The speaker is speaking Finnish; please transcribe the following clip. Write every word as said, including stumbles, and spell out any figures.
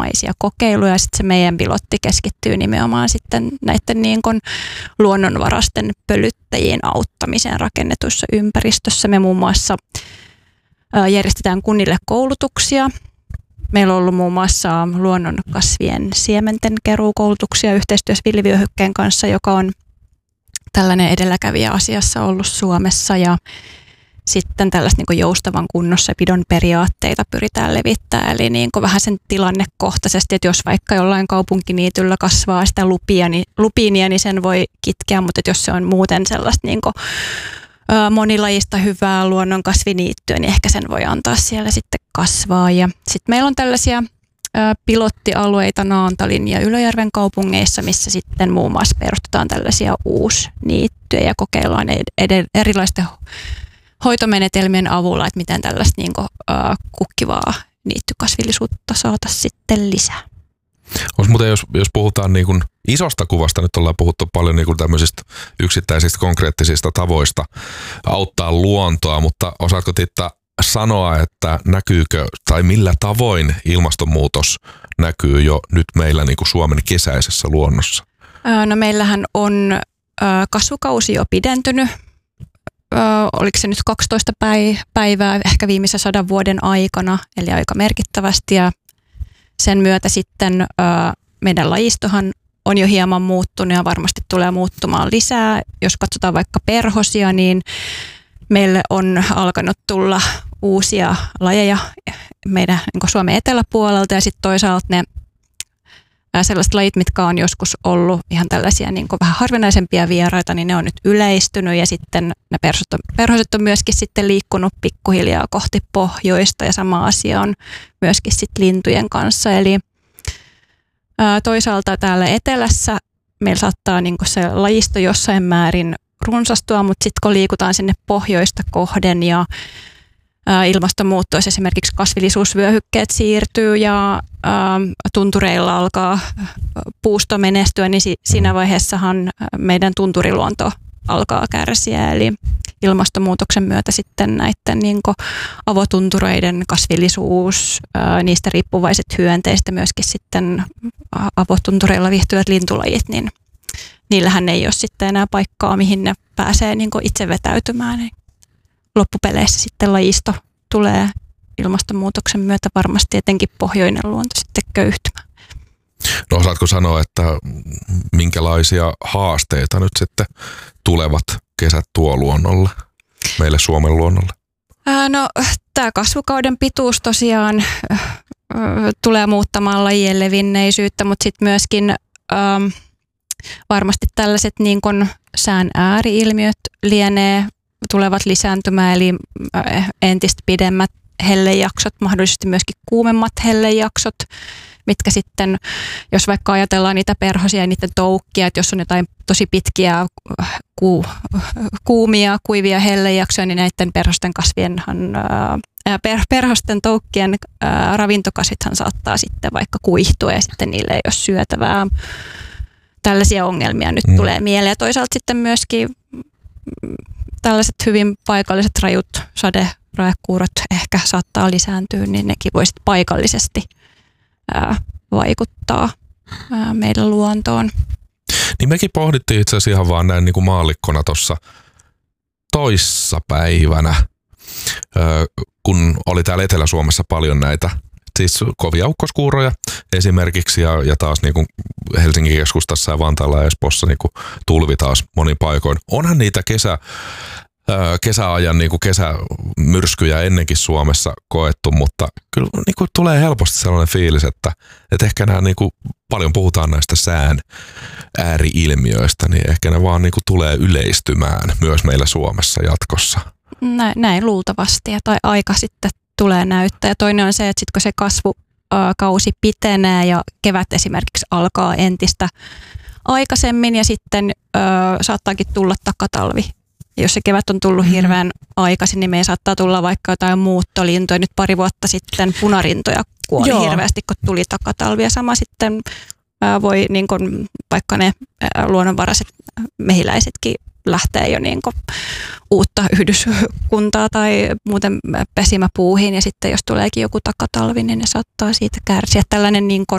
erilaisia kokeiluja. Sitten se meidän pilotti keskittyy nimenomaan sitten näiden niin kuin luonnonvarasten pölyttäjien auttamiseen rakennetussa ympäristössä. Me muun muassa järjestetään kunnille koulutuksia. Meillä on ollut muun muassa luonnonkasvien siementen keruukoulutuksia yhteistyössä Villivyöhykkeen kanssa, joka on tällainen edelläkävijä asiassa ollut Suomessa. Ja sitten tällaista niin kuin joustavan kunnossapidon periaatteita pyritään levittämään. Eli niin kuin vähän sen tilannekohtaisesti, että jos vaikka jollain kaupunkiniityllä kasvaa sitä lupiini, lupiinia, niin sen voi kitkeä, mutta jos se on muuten sellaista niin kuin monilajista hyvää luonnonkasviniittyä, niin ehkä sen voi antaa siellä sitten kasvaa. Ja sitten meillä on tällaisia pilottialueita Naantalin ja Ylöjärven kaupungeissa, missä sitten muun muassa perustetaan tällaisia uusniittyjä ja kokeillaan ed- erilaisten hoitomenetelmien avulla, että miten tällaista niin kuin, äh, kukkivaa niittykasvillisuutta saataisiin sitten lisää. Olisi muuten, jos, jos puhutaan niin kuin isosta kuvasta, nyt ollaan puhuttu paljon niin kuin tämmöisistä yksittäisistä konkreettisista tavoista auttaa luontoa, mutta osaatko Titta sanoa, että näkyykö tai millä tavoin ilmastonmuutos näkyy jo nyt meillä niin kuin Suomen kesäisessä luonnossa? No meillähän on kasvukausi jo pidentynyt. Oliko se nyt kaksitoista päivää ehkä viimeisen sadan vuoden aikana, eli aika merkittävästi. Ja sen myötä sitten meidän lajistohan on jo hieman muuttunut ja varmasti tulee muuttumaan lisää. Jos katsotaan vaikka perhosia, niin meille on alkanut tulla uusia lajeja meidän niin Suomen eteläpuolelta ja sitten toisaalta ne sellaiset lajit, mitkä on joskus ollut ihan tällaisia niin vähän harvinaisempia vieraita, niin ne on nyt yleistynyt ja sitten ne perhoset on, perhoset on myöskin sitten liikkunut pikkuhiljaa kohti pohjoista ja sama asia on myöskin sitten lintujen kanssa. Eli ää, toisaalta täällä etelässä meillä saattaa niin se lajisto jossain määrin runsastua, mutta sitten kun liikutaan sinne pohjoista kohden ja ää, ilmaston muuttuessa esimerkiksi kasvillisuusvyöhykkeet siirtyy ja ää, tuntureilla alkaa puusto menestyä, niin si- siinä vaiheessahan meidän tunturiluonto alkaa kärsiä. Eli ilmastonmuutoksen myötä sitten näiden niin kuin avotuntureiden kasvillisuus, ää, niistä riippuvaiset hyönteistä myöskin sitten avotuntureilla viihtyvät lintulajit, niin niillähän ei ole sitten enää paikkaa, mihin ne pääsee niin kuin itse vetäytymään. Loppupeleissä sitten lajisto tulee ilmastonmuutoksen myötä varmasti etenkin pohjoinen luonto sitten köyhtymään. No osaatko sanoa, että minkälaisia haasteita nyt sitten tulevat kesät tuo luonnolle, meille Suomen luonnolle? Ää, no tämä kasvukauden pituus tosiaan äh, tulee muuttamaan lajien levinneisyyttä, mutta sitten myöskin ähm, varmasti tällaiset niin kun sään ääriilmiöt lienee, tulevat lisääntymään, eli entistä pidemmät hellejaksot, mahdollisesti myöskin kuumemmat hellejaksot, mitkä sitten, jos vaikka ajatellaan niitä perhosia ja niiden toukkia, että jos on jotain tosi pitkiä ku, kuumia, kuivia hellejaksoja, niin näiden perhosten kasvienhan, ää, per, perhosten toukkien ää, ravintokasvithan saattaa sitten vaikka kuihtua ja sitten niille ei ole syötävää. Tällaisia ongelmia nyt mm. tulee mieleen. Ja toisaalta sitten myöskin tällaiset hyvin paikalliset rajut saderaekuurot ehkä saattaa lisääntyä, niin nekin voisi paikallisesti ää, vaikuttaa ää, meidän luontoon. Niin mekin pohdittiin itse asiassa ihan vaan näin niin kuin maallikkona tuossa toissapäivänä, ää, kun oli täällä Etelä-Suomessa paljon näitä siis kovia ukkoskuuroja esimerkiksi ja, ja taas niin kuin Helsingin keskustassa ja Vantaalla ja Espoossa niin kuin tulvi taas monin paikoin. Onhan niitä kesä, ää, kesäajan niin kuin kesämyrskyjä ennenkin Suomessa koettu, mutta kyllä niin kuin tulee helposti sellainen fiilis, että, että ehkä nämä niin kuin, paljon puhutaan näistä sään ääriilmiöistä, niin ehkä ne vaan niin kuin tulee yleistymään myös meillä Suomessa jatkossa. Näin, näin luultavasti ja tai aika sitten tulee näyttää. Ja toinen on se, että sit kun se kasvukausi pitenee ja kevät esimerkiksi alkaa entistä aikaisemmin ja sitten ö, saattaakin tulla takatalvi. Ja jos se kevät on tullut hirveän aikaisin, niin meidän saattaa tulla vaikka jotain muuttolintoja. Nyt pari vuotta sitten punarintoja kuoli Joo. hirveästi, kun tuli takatalvi. Ja sama sitten ö, voi niin kun, vaikka ne ö, luonnonvaraiset mehiläisetkin lähtee jo niin kuin uutta yhdyskuntaa tai muuten pesimäpuuhiin ja sitten jos tuleekin joku takatalvi, niin ne saattaa siitä kärsiä. Tällainen niin kuin